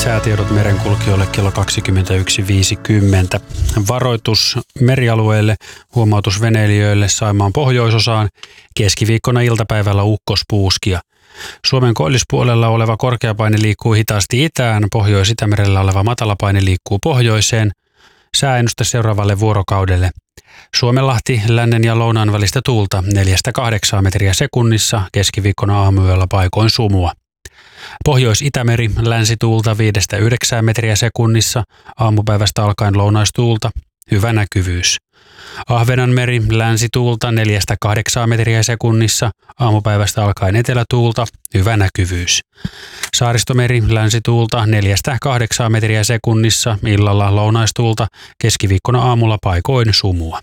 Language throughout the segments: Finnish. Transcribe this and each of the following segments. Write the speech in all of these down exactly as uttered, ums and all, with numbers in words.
Säätiedot merenkulkijoille kello kaksikymmentäyksi viisikymmentä. Varoitus merialueille, huomautus veneilijöille Saimaan pohjoisosaan. Keskiviikkona iltapäivällä ukkospuuskia. Suomen koillispuolella oleva korkeapaine liikkuu hitaasti itään, Pohjois-Itämerellä oleva matalapaine liikkuu pohjoiseen. Sääennuste seuraavalle vuorokaudelle. Suomenlahti lännen ja lounaan välistä tuulta neljästä kahdeksaan metriä sekunnissa, keskiviikkona aamuyöllä paikoin sumua. Pohjois-Itämeri länsituulta viidestä yhdeksään metriä sekunnissa, aamupäivästä alkaen lounaistuulta, hyvä näkyvyys. Ahvenanmeri länsituulta neljästä kahdeksaan metriä sekunnissa, aamupäivästä alkaen etelätuulta, hyvä näkyvyys. Saaristomeri länsituulta neljästä kahdeksaan metriä sekunnissa, illalla lounaistuulta, keskiviikkona aamulla paikoin sumua.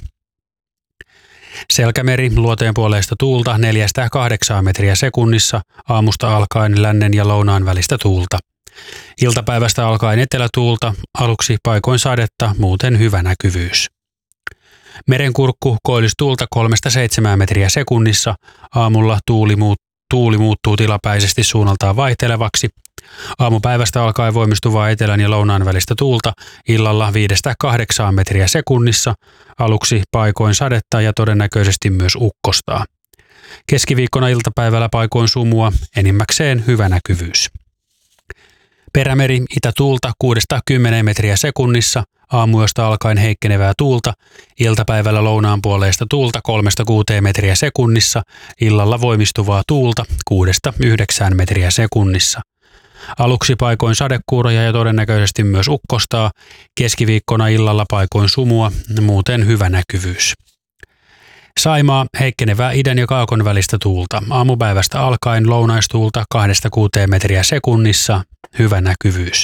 Selkämeri luoteen puoleista tuulta neljästä kahdeksaan metriä sekunnissa, aamusta alkaen lännen ja lounaan välistä tuulta. Iltapäivästä alkaen etelätuulta, aluksi paikoin sadetta, muuten hyvä näkyvyys. Merenkurkku koillistuulta kolmesta seitsemään metriä sekunnissa, aamulla tuuli, muut, tuuli muuttuu tilapäisesti suunnaltaan vaihtelevaksi. Aamupäivästä alkaen voimistuvaa etelän ja lounaan välistä tuulta, illalla viidestä kahdeksaan metriä sekunnissa, aluksi paikoin sadetta ja todennäköisesti myös ukkostaa. Keskiviikkona iltapäivällä paikoin sumua, enimmäkseen hyvä näkyvyys. Perämeri itätuulta kuudesta kymmeneen metriä sekunnissa, aamuyöstä alkaen heikkenevää tuulta, iltapäivällä lounaan puoleista tuulta kolmesta kuuteen metriä sekunnissa, illalla voimistuvaa tuulta kuudesta yhdeksään metriä sekunnissa. Aluksi paikoin sadekuuroja ja todennäköisesti myös ukkostaa, keskiviikkona illalla paikoin sumua, muuten hyvä näkyvyys. Saimaa heikkenevää idän ja kaakon välistä tuulta, aamupäivästä alkaen lounaistuulta kahdesta kuuteen metriä sekunnissa, hyvä näkyvyys.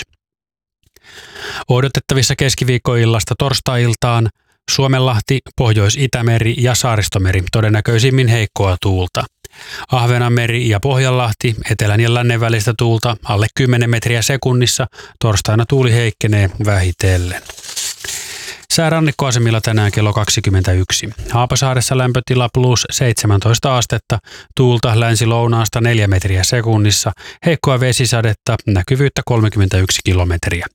Odotettavissa keskiviikkoillasta torstai-iltaan Suomenlahti, Pohjois-Itämeri ja Saaristomeri todennäköisimmin heikkoa tuulta. Ahvenanmeri ja Pohjanlahti, etelän ja lännen välistä tuulta alle kymmenen metriä sekunnissa, torstaina tuuli heikkenee vähitellen. Sää rannikkoasemilla tänään kello kaksikymmentäyksi. Haapasaaressa lämpötila plus seitsemäntoista astetta, tuulta länsi-lounaasta neljä metriä sekunnissa, heikkoa vesisadetta, näkyvyyttä kolmekymmentäyksi kilometriä.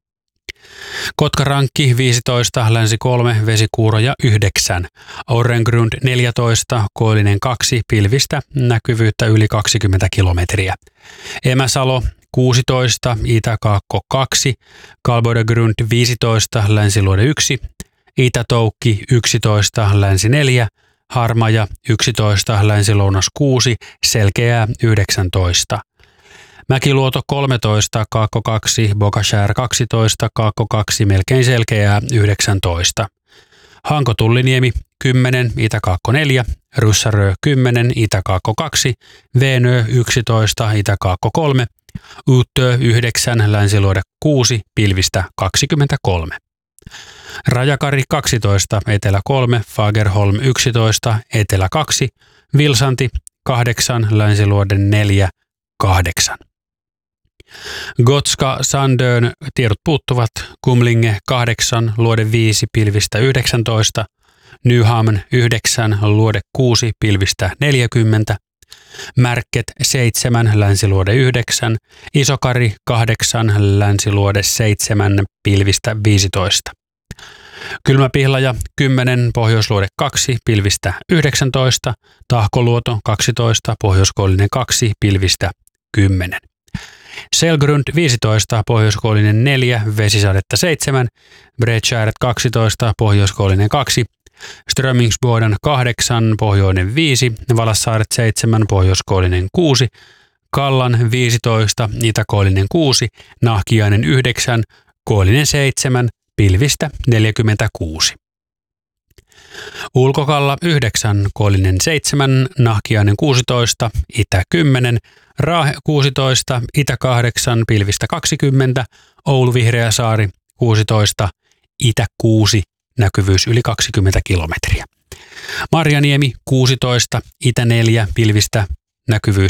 Kotkarankki viisitoista, länsi kolme, vesikuuroja yhdeksän, Orrengrund neljätoista, koillinen kaksi, pilvistä, näkyvyyttä yli kaksikymmentä kilometriä. Emäsalo kuusitoista, Itä-Kaakko kaksi, Kalbodegrund viisitoista, länsiluode yksi, Itä-Toukki yksitoista, länsi neljä, Harmaja yksitoista, länsi-lounas kuusi, Selkeää yhdeksäntoista. Mäkiluoto kolmetoista, Kaakko kaksi, Bokashär kaksitoista, Kaakko kaksi, melkein Selkeää yhdeksäntoista. Hanko-Tulliniemi kymmenen, Itä-Kaakko neljä, Ryssärö kymmenen, Itä-Kaakko kaksi, Veenö yksitoista, Itä-Kaakko kolme, Uttö yhdeksän, länsiluode kuusi, pilvistä kaksikymmentäkolme. Rajakari kaksitoista, Etelä kolme, Fagerholm yksitoista, Etelä kaksi, Vilsanti kahdeksan, länsiluode neljä, kahdeksan. Gotska Sandön tiedot puuttuvat, Kumlinge kahdeksan, luode viisi, pilvistä yhdeksäntoista, Nyhamn yhdeksän, luode kuusi, pilvistä neljäkymmentä, Märket seitsemän, länsiluode yhdeksän, Isokari kahdeksan, länsiluode seitsemän, pilvistä viisitoista. Kylmäpihlaja kymmenen, pohjoisluode kaksi, pilvistä yhdeksäntoista, Tahkoluoto kaksitoista, pohjoiskoillinen kaksi, pilvistä kymmenen. Selgrund viisitoista, pohjoiskoillinen neljä, vesisadetta seitsemän, Bredskäret kaksitoista, pohjoiskoillinen kaksi, Strömingsboden kahdeksan, pohjoinen viisi, Valassaaret seitsemän, pohjoiskoillinen kuusi, Kallan viisitoista, itäkoillinen kuusi, Nahkiainen yhdeksän, koillinen seitsemän, pilvistä neljäkymmentäkuusi. Ulkokalla yhdeksän, koillinen seitsemän, Nahkiainen kuusitoista, itä kymmenen, Raahe kuusitoista, itä kahdeksan, pilvistä kaksikymmentä, Oulu Vihreäsaari kuusitoista, itä kuusi, näkyvyys yli kaksikymmentä kilometriä. Marjaniemi kuusitoista, itä neljä, pilvistä näkyvyys